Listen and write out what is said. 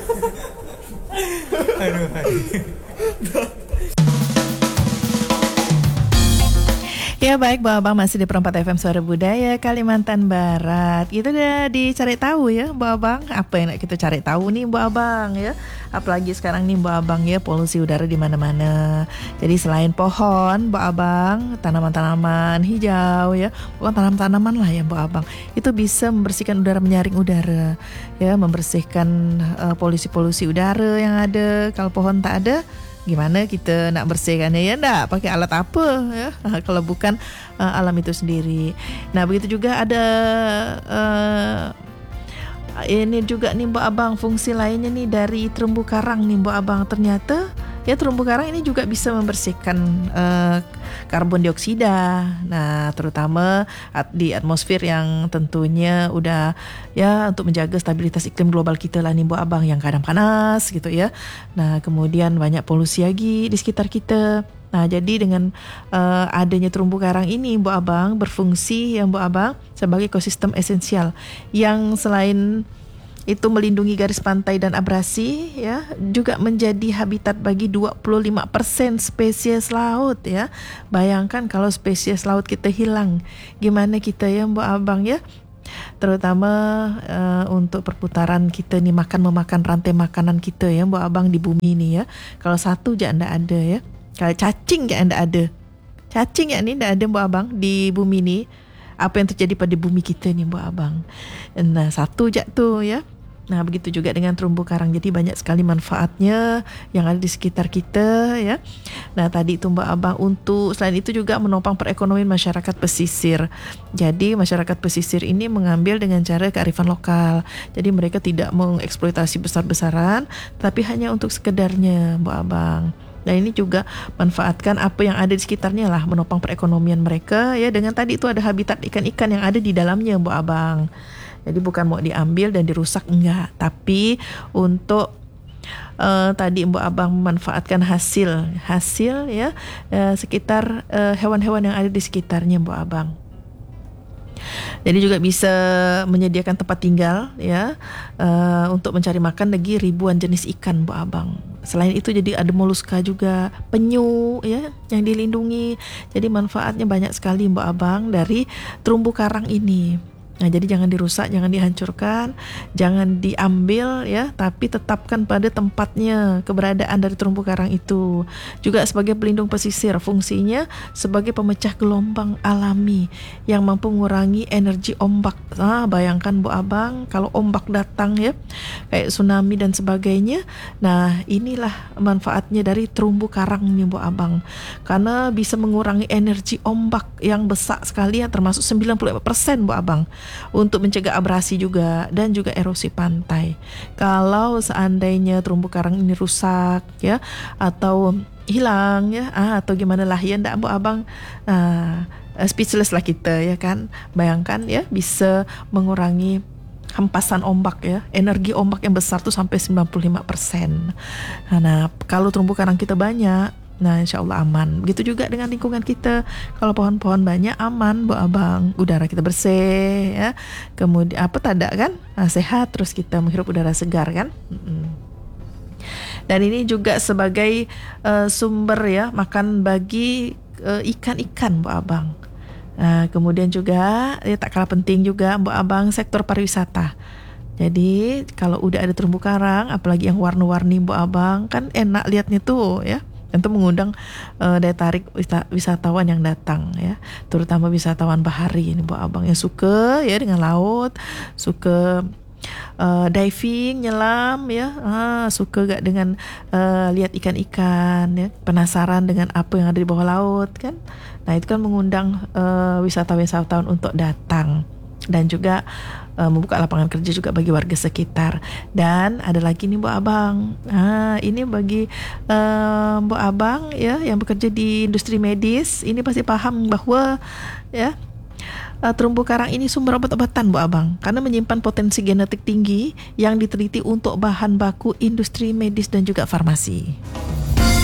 Aduh, aduh. Ya baik, Bu Abang masih di Perempat FM Suara Budaya Kalimantan Barat. Itu udah dicari tahu ya, Bu Abang. Apa yang kita cari tahu nih, Bu Abang ya? Apalagi sekarang nih, Bu Abang ya, polusi udara di mana-mana. Jadi selain pohon, Bu Abang, tanaman-tanaman hijau ya, bukan tanaman-tanaman lah ya, Bu Abang. Itu bisa membersihkan udara, menyaring udara, ya, membersihkan polusi-polusi udara yang ada. Kalau pohon tak ada, gimana kita nak bersihkannya ya, enggak pakai alat apa ya kalau bukan alam itu sendiri. Nah begitu juga ada ini juga nih Bu Abang, fungsi lainnya nih dari terumbu karang nih Bu Abang. Ternyata ya terumbu karang ini juga bisa membersihkan karbon dioksida. Nah, terutama di atmosfer yang tentunya udah ya untuk menjaga stabilitas iklim global kita lah nih Bu Abang, yang kadang panas gitu ya. Nah, kemudian banyak polusi lagi di sekitar kita. Nah, jadi dengan adanya terumbu karang ini Bu Abang berfungsi ya Bu Abang sebagai ekosistem esensial yang selain itu melindungi garis pantai dan abrasi ya, juga menjadi habitat bagi 25% spesies laut ya. Bayangkan kalau spesies laut kita hilang, gimana kita ya Bu Abang ya. Terutama untuk perputaran kita nih, memakan rantai makanan kita ya Bu Abang di bumi ini ya. Kalau satu aja ndak ada ya. Kalau cacing aja ndak ada. Cacing ya nih ndak ada Bu Abang di bumi ini. Apa yang terjadi pada bumi kita nih Bu Abang. Nah, satu aja tuh ya. Nah, begitu juga dengan terumbu karang. Jadi banyak sekali manfaatnya yang ada di sekitar kita ya. Nah, tadi itu Mbak Abang, untuk selain itu juga menopang perekonomian masyarakat pesisir. Jadi masyarakat pesisir ini mengambil dengan cara kearifan lokal. Jadi mereka tidak mengeksploitasi besar-besaran, tapi hanya untuk sekedarnya Mbak Abang. Nah, ini juga manfaatkan apa yang ada di sekitarnya lah, menopang perekonomian mereka ya. Dengan tadi itu ada habitat ikan-ikan yang ada di dalamnya Mbak Abang. Jadi bukan mau diambil dan dirusak, enggak, tapi untuk tadi Mbak Abang memanfaatkan hasil ya sekitar hewan-hewan yang ada di sekitarnya Mbak Abang. Jadi juga bisa menyediakan tempat tinggal ya untuk mencari makan bagi ribuan jenis ikan Mbak Abang. Selain itu jadi ada moluska juga, penyu ya yang dilindungi. Jadi manfaatnya banyak sekali Mbak Abang dari terumbu karang ini. Nah, jadi jangan dirusak, jangan dihancurkan, jangan diambil ya, tapi tetapkan pada tempatnya keberadaan dari terumbu karang itu. Juga sebagai pelindung pesisir, fungsinya sebagai pemecah gelombang alami yang mampu mengurangi energi ombak. Nah, bayangkan Bu Abang kalau ombak datang ya, kayak tsunami dan sebagainya. Nah, inilah manfaatnya dari terumbu karang nih Bu Abang. Karena bisa mengurangi energi ombak yang besar sekali ya, termasuk 95% Bu Abang. Untuk mencegah abrasi juga dan juga erosi pantai. Kalau seandainya terumbu karang ini rusak ya, atau hilang ya, atau gimana lah ya, ndak Bu Abang, speechless lah kita ya kan. Bayangkan ya, bisa mengurangi hempasan ombak ya, energi ombak yang besar tuh sampai 95%. Nah, kalau terumbu karang kita banyak, nah insya Allah aman. Begitu juga dengan lingkungan kita. Kalau pohon-pohon banyak, aman Bu Abang. Udara kita bersih ya. Kemudian apa tada kan? Nah, sehat, terus kita menghirup udara segar kan. Dan ini juga sebagai sumber ya makan bagi ikan-ikan Bu Abang. Nah, kemudian juga ya, tak kalah penting juga Bu Abang, sektor pariwisata. Jadi kalau udah ada terumbu karang, apalagi yang warna-warni Bu Abang, kan enak liatnya tuh ya. Itu mengundang daya tarik wisatawan yang datang ya, terutama wisatawan bahari ini Bu Abang yang suka ya dengan laut, suka diving, nyelam ya, suka gak dengan lihat ikan-ikan ya, penasaran dengan apa yang ada di bawah laut kan. Nah, itu kan mengundang wisatawan untuk datang dan juga membuka lapangan kerja juga bagi warga sekitar. Dan ada lagi nih Bu Abang, ini bagi Bu Abang ya yang bekerja di industri medis, ini pasti paham bahwa ya terumbu karang ini sumber obat-obatan Bu Abang, karena menyimpan potensi genetik tinggi yang diteliti untuk bahan baku industri medis dan juga farmasi.